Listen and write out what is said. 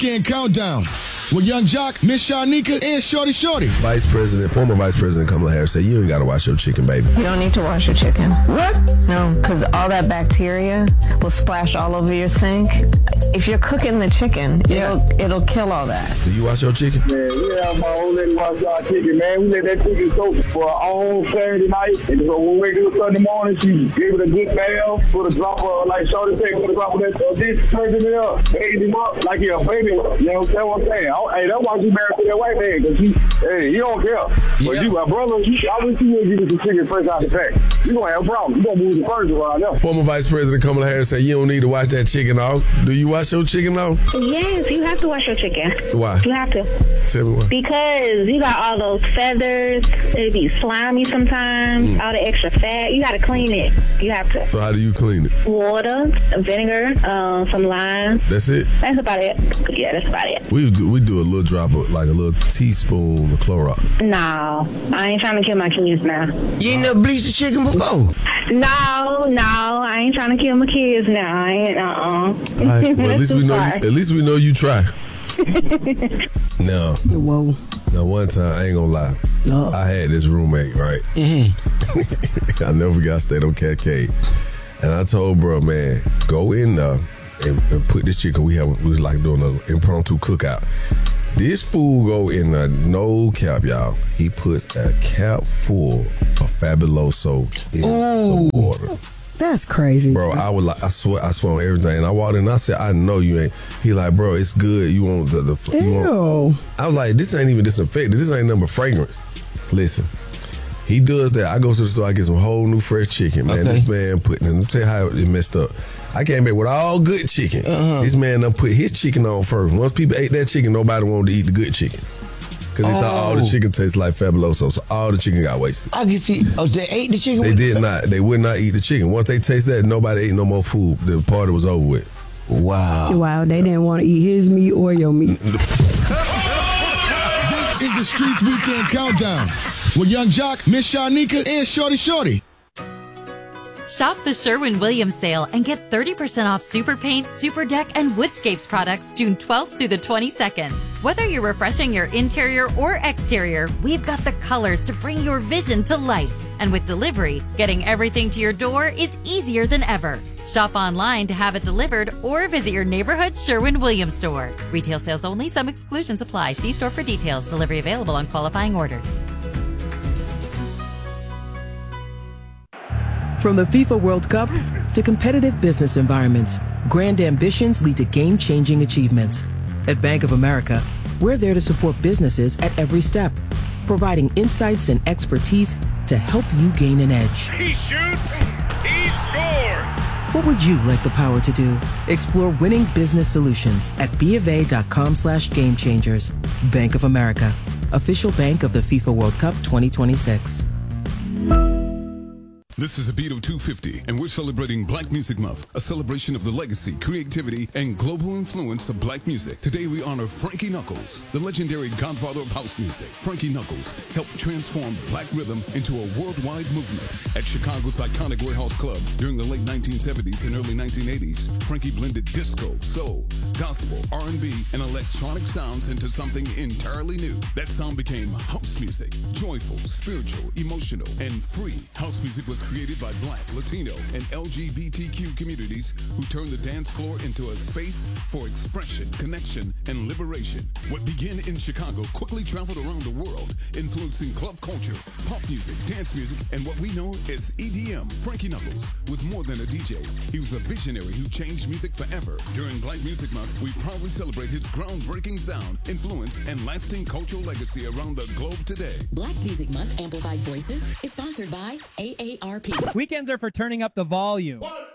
Weekend Countdown with Young Jock, Miss Shanika, and Shorty Shorty. Former Vice President Kamala Harris said, you ain't got to wash your chicken, baby. You don't need to wash your chicken. What? No, because all that bacteria will splash all over your sink. If you're cooking the chicken, it'll kill all that. Do you wash your chicken? Man, we have my old lady wash our chicken, man. We let that chicken soak for all Saturday night. And so when we wake up Sunday morning, she gave it a good bath, put a drop of, like Shorty said, put a drop of that detergent in there, bathe him up like you're a baby. You know what I'm saying? Hey, that's why you married to that white man, because he don't care. But you, my brother, I wish you would give us some chicken fresh out the pack. You gonna have a problem. You gonna move the first around there. Former Vice President Kamala Harris said, you don't need to wash that chicken off. Do you wash your chicken off? Yes, you have to wash your chicken. Why? You have to. Tell me why. Because you got all those feathers. It be slimy sometimes. All the extra fat. You got to clean it. You have to. So how do you clean it? Water, vinegar, some lime. That's it? That's about it. Yeah, that's about it. We do a little drop of, like a little teaspoon of Clorox. No, I ain't trying to kill my kids now. You ain't never bleached the chicken before? No, I ain't trying to kill my kids now. I ain't, All right. Well, at least we know you try. No. Whoa. Now, one time, I ain't gonna lie. No. I had this roommate, right? Mm-hmm. I never forgot I stayed on Cat Cave. And I told bro, man, go in there and put this chicken. We was like doing an impromptu cookout. This fool go in there, no cap, y'all. He puts a cap full of Fabuloso in the water. That's crazy. Bro, I was like, I swear on everything. And I walked in and I said, I know you ain't. He like, bro, it's good. You want the you want. I was like, this ain't even disinfectant. This ain't nothing but fragrance. Listen, he does that. I go to the store, I get some whole new fresh chicken, man. Okay. This man putting, let me tell you how it messed up. I came back with all good chicken. This man done put his chicken on first. Once people ate that chicken, nobody wanted to eat the good chicken. Because they thought all the chicken tastes like Fabuloso, so all the chicken got wasted. I can see. Oh, they ate the chicken? They did not. They would not eat the chicken. Once they taste that, nobody ate no more food. The party was over with. Wow. They didn't want to eat his meat or your meat. This is the Streets Weekend Countdown with Young Jock, Miss Shanika, and Shorty Shorty. Shop the Sherwin-Williams sale and get 30% off Super Paint, Super Deck, and Woodscapes products June 12th through the 22nd. Whether you're refreshing your interior or exterior, we've got the colors to bring your vision to life. And with delivery, getting everything to your door is easier than ever. Shop online to have it delivered or visit your neighborhood Sherwin-Williams store. Retail sales only. Some exclusions apply. See store for details. Delivery available on qualifying orders. From the FIFA World Cup to competitive business environments, grand ambitions lead to game-changing achievements. At Bank of America, we're there to support businesses at every step, providing insights and expertise to help you gain an edge. He shoots, he scores! What would you like the power to do? Explore winning business solutions at BofA.com/gamechangers. Bank of America, official bank of the FIFA World Cup 2026. This is a beat of 250, and we're celebrating Black Music Month, a celebration of the legacy, creativity, and global influence of black music. Today we honor Frankie Knuckles, the legendary godfather of house music. Frankie Knuckles helped transform black rhythm into a worldwide movement. At Chicago's iconic Warehouse Club during the late 1970s and early 1980s, Frankie blended disco, soul, gospel, R&B, and electronic sounds into something entirely new. That sound became house music, joyful, spiritual, emotional, and free. House music was created by Black, Latino, and LGBTQ communities who turned the dance floor into a space for expression, connection, and liberation. What began in Chicago quickly traveled around the world, influencing club culture, pop music, dance music, and what we know as EDM. Frankie Knuckles was more than a DJ. He was a visionary who changed music forever. During Black Music Month, we proudly celebrate his groundbreaking sound, influence, and lasting cultural legacy around the globe today. Black Music Month Amplified Voices is sponsored by AARP. Weekends are for turning up the volume. 1,